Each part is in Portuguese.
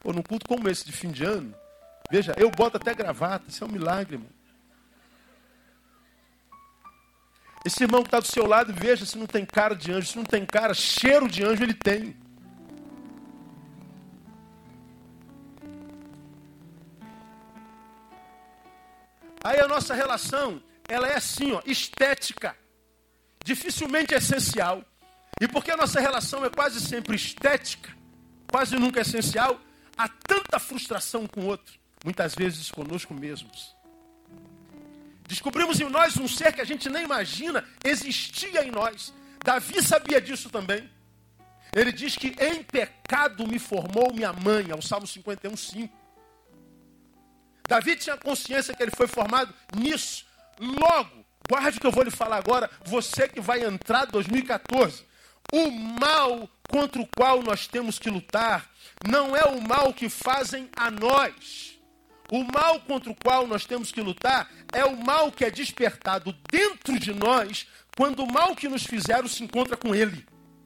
Pô, num culto como esse de fim de ano, veja, eu boto até gravata, isso é um milagre, irmão. Esse irmão que está do seu lado, veja se não tem cara de anjo, se não tem cara, cheiro de anjo ele tem. Aí a nossa relação, ela é assim, ó, estética. Dificilmente é essencial. E porque a nossa relação é quase sempre estética, quase nunca essencial, há tanta frustração com o outro, muitas vezes conosco mesmos. Descobrimos em nós um ser que a gente nem imagina existia em nós. Davi sabia disso também. Ele diz que em pecado me formou minha mãe, ao Salmo 51:5. Davi tinha consciência que ele foi formado nisso. Logo, guarde o que eu vou lhe falar agora, você que vai entrar em 2014. O mal contra o qual nós temos que lutar não é o mal que fazem a nós. O mal contra o qual nós temos que lutar é o mal que é despertado dentro de nós quando o mal que nos fizeram se encontra com ele.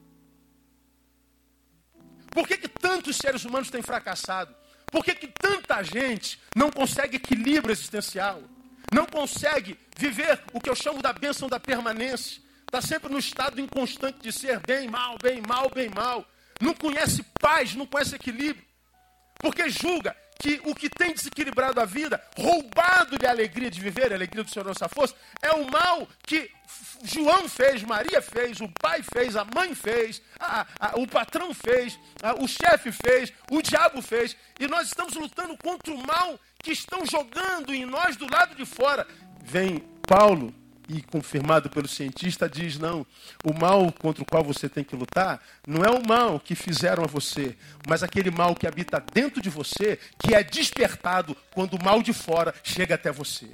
Por que tantos seres humanos têm fracassado? Por que tanta gente não consegue equilíbrio existencial? Não consegue viver o que eu chamo da bênção da permanência? Está sempre no estado inconstante de ser bem, mal, bem, mal, bem, mal. Não conhece paz, não conhece equilíbrio. Porque julga que o que tem desequilibrado a vida, roubado-lhe a alegria de viver, a alegria do Senhor nossa força, é o mal que João fez, Maria fez, o pai fez, a mãe fez, o patrão fez, o chefe fez, o diabo fez. E nós estamos lutando contra o mal que estão jogando em nós do lado de fora. Vem Paulo, e confirmado pelo cientista, diz, não, o mal contra o qual você tem que lutar não é o mal que fizeram a você, mas aquele mal que habita dentro de você, que é despertado quando o mal de fora chega até você.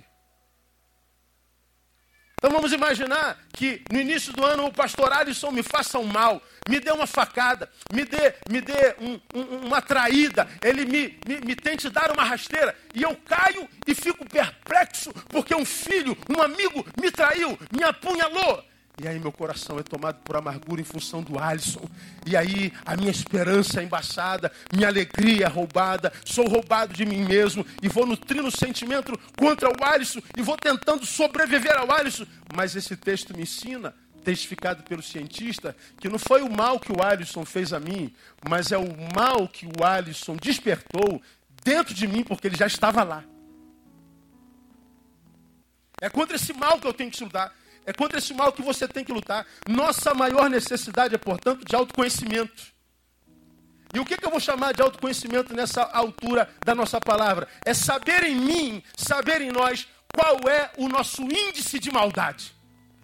Então vamos imaginar que no início do ano o pastor Alisson me faça um mal, me dê uma facada, me dê uma traída, ele me tente dar uma rasteira, e eu caio e fico perplexo, porque um filho, um amigo me traiu, me apunhalou. E aí meu coração é tomado por amargura em função do Alisson. E aí a minha esperança é embaçada, minha alegria é roubada, sou roubado de mim mesmo e vou nutrindo sentimento contra o Alisson e vou tentando sobreviver ao Alisson. Mas esse texto me ensina, testificado pelo cientista, que não foi o mal que o Alisson fez a mim, mas é o mal que o Alisson despertou dentro de mim, porque ele já estava lá. É contra esse mal que eu tenho que lutar. É contra esse mal que você tem que lutar. Nossa maior necessidade é, portanto, de autoconhecimento. E o que eu vou chamar de autoconhecimento nessa altura da nossa palavra? É saber em mim, saber em nós, qual é o nosso índice de maldade.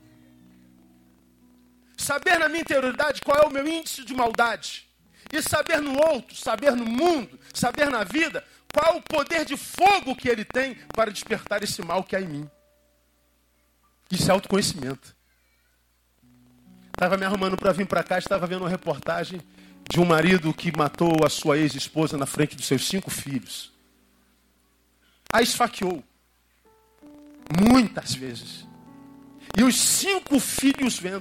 Saber na minha interioridade qual é o meu índice de maldade. E saber no outro, saber no mundo, saber na vida, qual é o poder de fogo que ele tem para despertar esse mal que há em mim. Isso é autoconhecimento. Estava me arrumando para vir para cá, estava vendo uma reportagem de um marido que matou a sua ex-esposa na frente dos seus 5 filhos. A esfaqueou. Muitas vezes. E os 5 filhos vendo.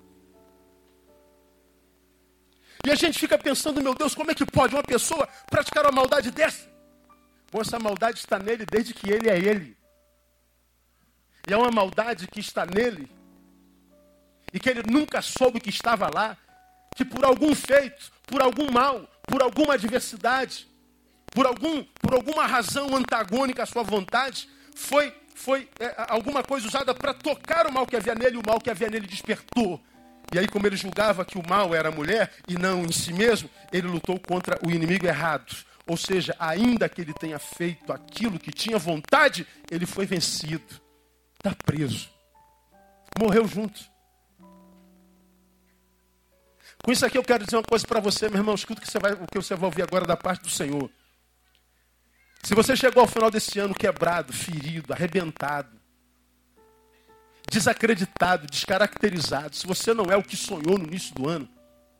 E a gente fica pensando, meu Deus, como é que pode uma pessoa praticar uma maldade dessa? Bom, essa maldade está nele desde que ele é ele. E é uma maldade que está nele, e que ele nunca soube que estava lá, que por algum feito, por algum mal, por alguma adversidade, por alguma razão antagônica à sua vontade, foi alguma coisa usada para tocar o mal que havia nele, e o mal que havia nele despertou. E aí, como ele julgava que o mal era a mulher e não em si mesmo, ele lutou contra o inimigo errado. Ou seja, ainda que ele tenha feito aquilo que tinha vontade, ele foi vencido. Está preso. Morreu junto. Com isso aqui eu quero dizer uma coisa para você, meu irmão. Escuta o que você vai ouvir agora da parte do Senhor. Se você chegou ao final desse ano quebrado, ferido, arrebentado, desacreditado, descaracterizado, se você não é o que sonhou no início do ano,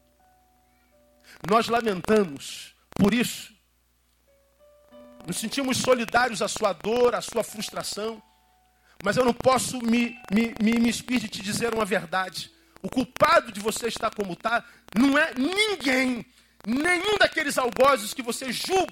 nós lamentamos por isso. Nos sentimos solidários à sua dor, à sua frustração. Mas eu não posso me expir de te dizer uma verdade. O culpado de você estar como está não é ninguém. Nenhum daqueles algozes que você julga